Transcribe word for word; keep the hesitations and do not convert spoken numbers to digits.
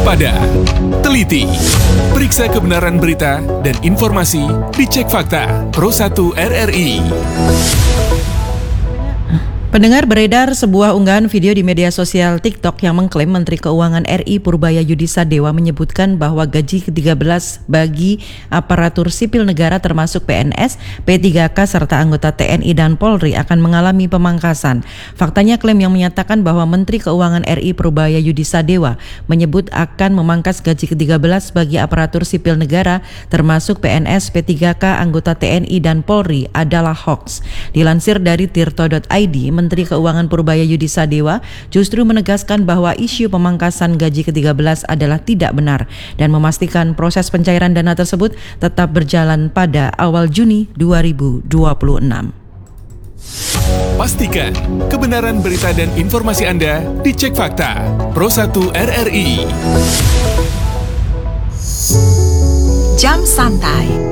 waspada, teliti, periksa kebenaran berita dan informasi, dicek fakta. Pro satu R R I. Pendengar, beredar sebuah unggahan video di media sosial TikTok yang mengklaim Menteri Keuangan R I Purbaya Yudisadewa menyebutkan bahwa gaji ke tiga belas bagi aparatur sipil negara termasuk P N S, P tiga K serta anggota T N I dan Polri akan mengalami pemangkasan. Faktanya klaim yang menyatakan bahwa Menteri Keuangan R I Purbaya Yudisadewa menyebut akan memangkas gaji ke tiga belas bagi aparatur sipil negara termasuk P N S, P tiga K, anggota T N I dan Polri adalah hoax. Dilansir dari tirto dot i d, Menteri Keuangan Purbaya Yudisadewa justru menegaskan bahwa isu pemangkasan gaji ke tiga belas adalah tidak benar dan memastikan proses pencairan dana tersebut tetap berjalan pada awal Juni dua ribu dua puluh enam. Pastikan kebenaran berita dan informasi Anda dicek fakta. Pro satu R R I. Jam Santai.